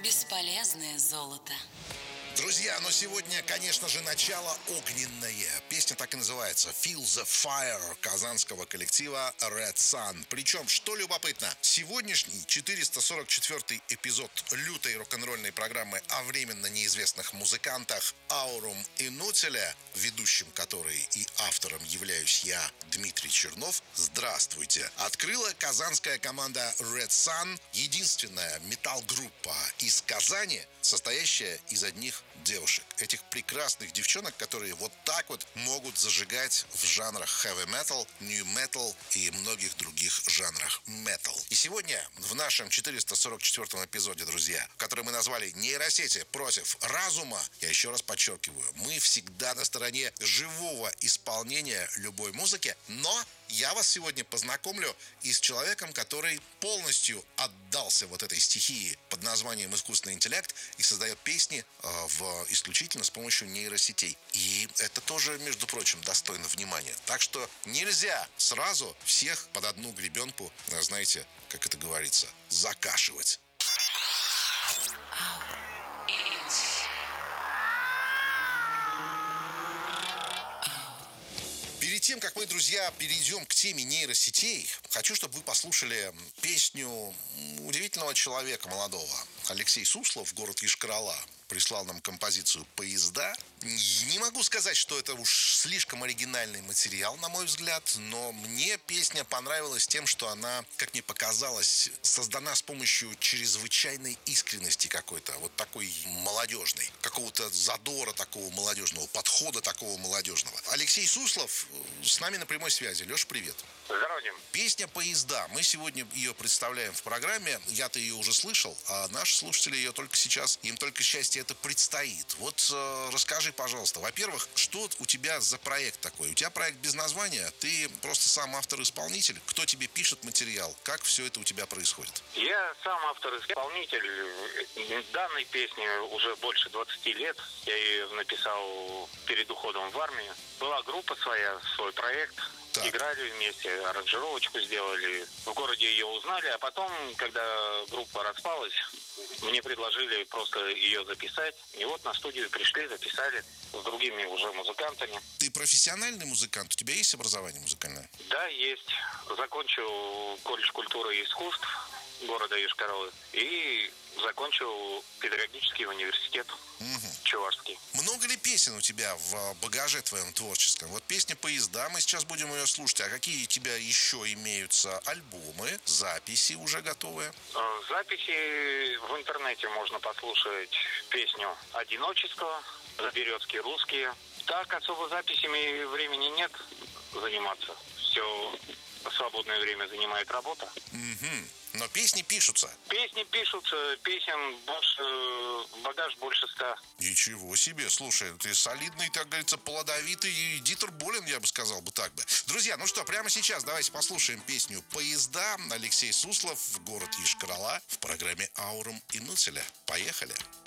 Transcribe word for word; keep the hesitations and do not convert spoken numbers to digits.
Бесполезное золото. Друзья, но сегодня, конечно же, начало огненное. Песня так и называется «Feel the Fire» казанского коллектива Red Sun. Причем, что любопытно, сегодняшний четыреста сорок четвёртый эпизод лютой рок-н-ролльной программы о временно неизвестных музыкантах Aurum Inutile, ведущим которой и автором являюсь я, Дмитрий Чернов. Здравствуйте! Открыла казанская команда Red Sun, единственная метал-группа из Казани, состоящая из одних девушек. Этих прекрасных девчонок, которые вот так вот могут зажигать в жанрах heavy metal, new metal и многих других жанрах metal. И сегодня в нашем четыреста сорок четвёртом эпизоде, друзья, который мы назвали «Нейросети против разума», я еще раз подчеркиваю, мы всегда на стороне живого исполнения любой музыки, но я вас сегодня познакомлю и с человеком, который полностью отдался вот этой стихии под названием искусственный интеллект и создает песни э, в, исключительно с помощью нейросетей. И это тоже, между прочим, достойно внимания. Так что нельзя сразу всех под одну гребенку, знаете, как это говорится, закашивать. Перед тем, как мы, друзья, перейдем к теме нейросетей, хочу, чтобы вы послушали песню удивительного человека молодого. Алексей Суслов, город Йошкар-Ола, прислал нам композицию «Поезда». Не могу сказать, что это уж слишком оригинальный материал, на мой взгляд, но мне песня понравилась тем, что она, как мне показалось, создана с помощью чрезвычайной искренности какой-то, вот такой молодежной, какого-то задора такого молодежного, подхода такого молодежного. Алексей Суслов с нами на прямой связи. Леш, привет. Здравствуйте. Песня «Поезда». Мы сегодня ее представляем в программе. Я-то ее уже слышал, а наши слушатели ее только сейчас, им только счастье это предстоит. Вот э, расскажи, пожалуйста, во-первых, что у тебя за проект такой? У тебя проект без названия, ты просто сам автор-исполнитель. Кто тебе пишет материал? Как все это у тебя происходит? Я сам автор-исполнитель данной песни уже больше двадцати лет. Я ее написал перед уходом в армию. Была группа своя, свой проект. Так. Играли вместе, аранжировочку сделали. В городе ее узнали, а потом, когда группа распалась, мне предложили просто ее записать. И вот на студию пришли, записали с другими уже музыкантами. Ты профессиональный музыкант? У тебя есть образование музыкальное? Да, есть. Закончил колледж культуры и искусств города Йошкар-Олы и закончил педагогический университет. Угу. Чувашский. Много ли песен у тебя в багаже твоем творческом? Вот песня «Поезда», мы сейчас будем ее слушать. А какие у тебя еще имеются альбомы, записи уже готовые? Записи в интернете можно послушать песню «Одиночество», «Заберезские русские». Так, особо записями времени нет заниматься. Все свободное время занимает работа. Угу. Но песни пишутся. Песни пишутся, песен больше, багаж больше ста. Ничего себе, слушай, ты солидный, так говорится, плодовитый и Дитер Болен, я бы сказал бы так бы. Друзья, ну что, прямо сейчас давайте послушаем песню «Поезда». Алексей Суслов, город Йошкар-Ола, в программе Aurum Inutile. Поехали.